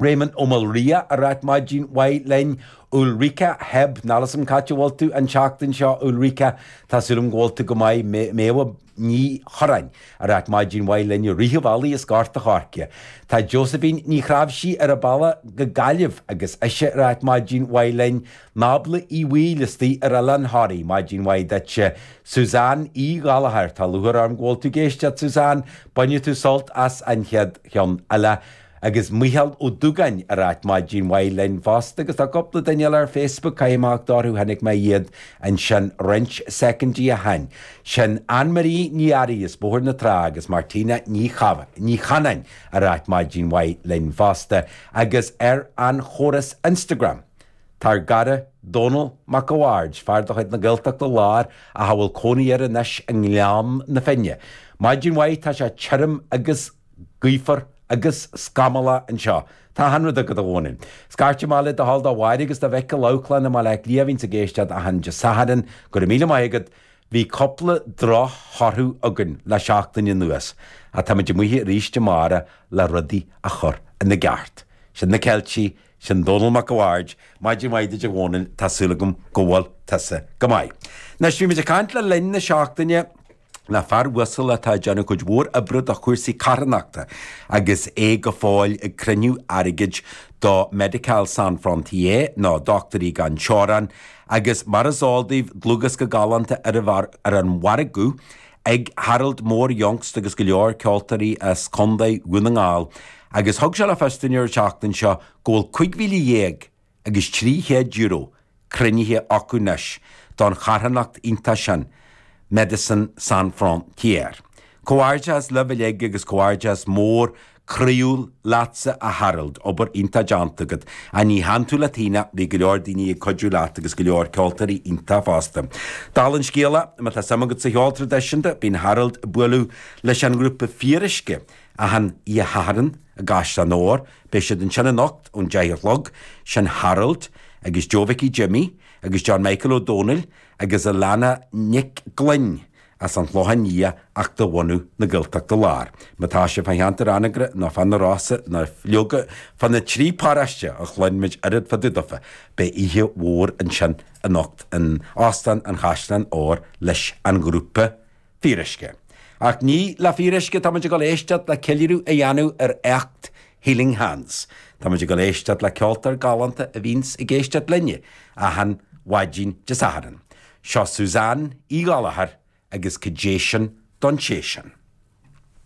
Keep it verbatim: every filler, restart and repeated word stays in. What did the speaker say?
Raymond O'Malria a rat Majin White Len Ulrika heb nalasam catcha waltu and Chakton Shaw Ulrika Tasulum Waltu Gomai Mewa Ni Horan a rat Majin White Len Riha Valley is Garta Harkia. Ta Josephine Ni Kravshi Arabala Gagaliv agus Asha rat Majin White Len Nabla I Wheelisti Aralan Hari Majin White that Suzanne E Galahar Taluharam Waltu Geshat Suzanne Banyatu Salt as and Head Hyun Allah. Agus Michael O'Dugan a rat Majin Wailen Fast agus a couple of Daniel ar Facebook caiimach darú hanig mai iad and shan wrench second a han. Shan Anne-Marie Niari is bohor na tra agus Martina Ni Chava Ni Chanan a rat Majin Wailen Fasta agus er an Horace Instagram. Tar gara Donald McAwarge far do na giltach do lár a hawil coni ar a nish an liam na finne. Majin Wai ta sha chirim agus gwyfar agus scamala and shaw. Ta hanrad agad a wonin. Scarchi male da halda wide agus da vecca loclan and malek liavin to geishtad a han jasahadan gur mila maigad vi couple dra harhu ugun la shachtan in nuas. A tamajimuhi rish jamara la ruddy a chur in the gart. Shin the kelchi, shin Donald McAwarge, Majin Waida Jawonin, Tasulagum, Gowal, Tassa, Gamai. Na shimi jakant la len the shachtan ye. Na far whistle a ta jana kuj war a brud a kursi karnakta agus e go fáil a creniu arigage do Medical Sans Frontier no Doctor Egan Choran agus marazaldiv glugas go galanta ar ar an waragu ag Harold Moore Youngst agus go leor ceoltarí as Conday Winningal agus hog shall a festinir chachtan seo gol cuigvili yeg agus trí head euro creniu acu nish don charhanacht intashan Medicine Sans Frontier. Coarjas leveleg agus coarjas more creul latsa a Harold ober inta jantagad ani hantu latina vi gilordini cojulat agus gilor coltari inta fasta. Dalin skela mat samagad sa hol tradition bin Harold bulu leshan gruppe vieriske a han I haren a gasta nor bishad in chana nocht un jairlog shan Harold agus Joviki Jimmy agus John Michael O'Donnell agus Alana Nick Glynn as an Lohania ach the wonu na giltach the lar. Matasha Fayantar Anagre na fan na rasa na flioga fan the tree parasha ach Glynn mij erid fa didofa be ihe war and shan a nocht an Austin and Hashlan or lish an gruppe Firiske. Ach ni la Firiske tamajigal estat la keliru ayanu er echt Healing Hands. Tamajigal estat la koltar galanta evins i gestat lenje a han Wajin Jasaharan. Shaw Suzanne E. Galahar agus Kajeshan Doncheshan.